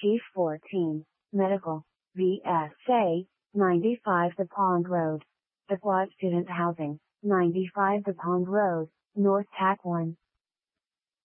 Chief 14, Medical, VSA, 95 The Pond Road. The Quad Student Housing, 95 The Pond Road, North Tack 1.